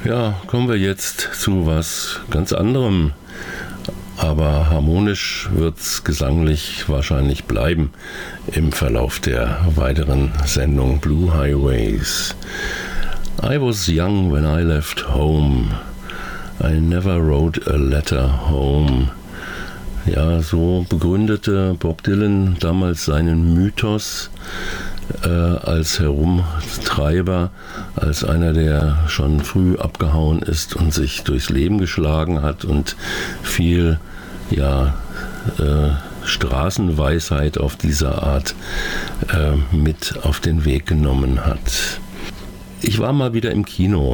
Ja, kommen wir jetzt zu was ganz anderem. Aber harmonisch wird's gesanglich wahrscheinlich bleiben im Verlauf der weiteren Sendung Blue Highways. I was young when I left home. I never wrote a letter home. Ja, so begründete Bob Dylan damals seinen Mythos als Herumtreiber, als einer, der schon früh abgehauen ist und sich durchs Leben geschlagen hat und viel Straßenweisheit auf diese Art mit auf den Weg genommen hat. Ich war mal wieder im Kino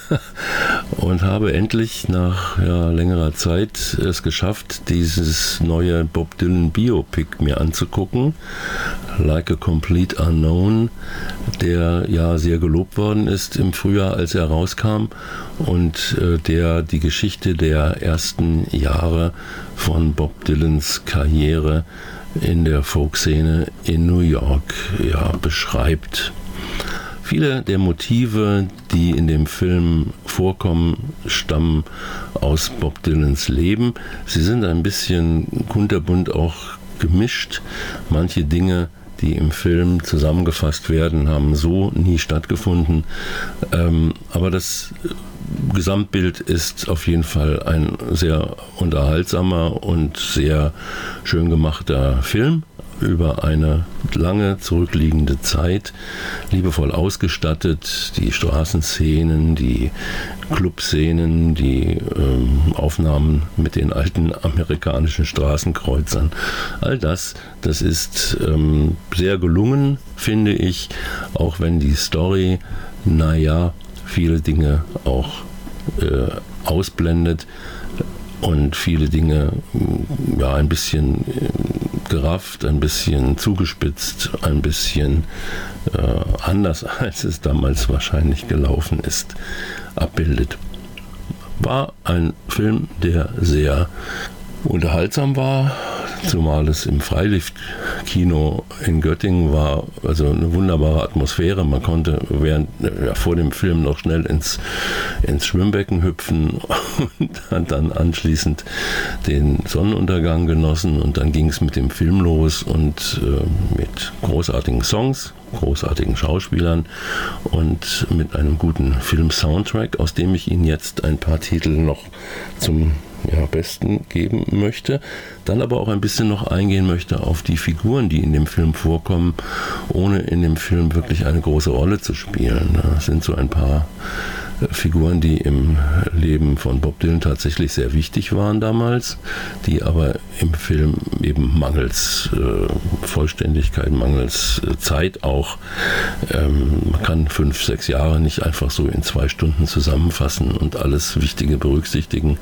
und habe endlich nach längerer Zeit es geschafft, dieses neue Bob Dylan Biopic mir anzugucken, Like a Complete Unknown, der ja sehr gelobt worden ist im Frühjahr, als er rauskam und der die Geschichte der ersten Jahre von Bob Dylans Karriere in der Folkszene in New York beschreibt. Viele der Motive, die in dem Film vorkommen, stammen aus Bob Dylans Leben. Sie sind ein bisschen kunterbunt auch gemischt. Manche Dinge, die im Film zusammengefasst werden, haben so nie stattgefunden. Aber das Gesamtbild ist auf jeden Fall ein sehr unterhaltsamer und sehr schön gemachter Film über eine lange zurückliegende Zeit, liebevoll ausgestattet, die Straßenszenen, die Clubszenen, die Aufnahmen mit den alten amerikanischen Straßenkreuzern. All das ist sehr gelungen, finde ich, auch wenn die Story, viele Dinge auch ausblendet und viele Dinge ein bisschen gerafft, ein bisschen zugespitzt, ein bisschen anders, als es damals wahrscheinlich gelaufen ist, abbildet. War ein Film, der sehr unterhaltsam war, zumal es im Freiliftkino in Göttingen war, also eine wunderbare Atmosphäre. Man konnte vor dem Film noch schnell ins Schwimmbecken hüpfen und hat dann anschließend den Sonnenuntergang genossen und dann ging es mit dem Film los und mit großartigen Songs, großartigen Schauspielern und mit einem guten Film-Soundtrack, aus dem ich Ihnen jetzt ein paar Titel noch zum Besten geben möchte, dann aber auch ein bisschen noch eingehen möchte auf die Figuren, die in dem Film vorkommen, ohne in dem Film wirklich eine große Rolle zu spielen. Das sind so ein paar Figuren, die im Leben von Bob Dylan tatsächlich sehr wichtig waren damals, die aber im Film eben mangels Vollständigkeit, mangels Zeit auch, man kann 5-6 Jahre nicht einfach so in 2 Stunden zusammenfassen und alles Wichtige berücksichtigen.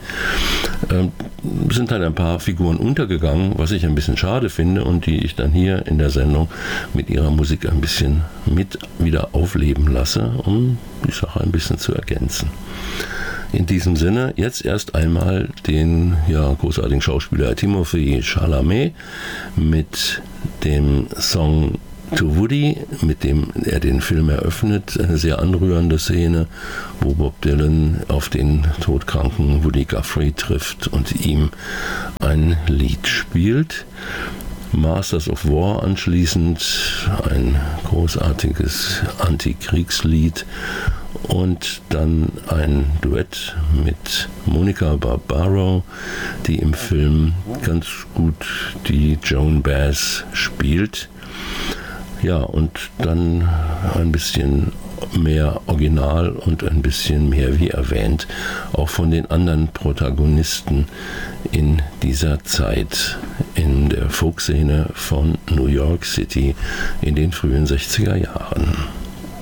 Sind halt ein paar Figuren untergegangen, was ich ein bisschen schade finde und die ich dann hier in der Sendung mit ihrer Musik ein bisschen mit wieder aufleben lasse, um die Sache ein bisschen zu ergänzen. In diesem Sinne jetzt erst einmal den großartigen Schauspieler Timothée Chalamet mit dem Song To Woody, mit dem er den Film eröffnet. Eine sehr anrührende Szene, wo Bob Dylan auf den todkranken Woody Guthrie trifft und ihm ein Lied spielt. Masters of War anschließend, ein großartiges Antikriegslied und dann ein Duett mit Monica Barbaro, die im Film ganz gut die Joan Baez spielt. Ja, und dann ein bisschen mehr Original und ein bisschen mehr, wie erwähnt, auch von den anderen Protagonisten in dieser Zeit in der Folkszene von New York City in den frühen 60er Jahren.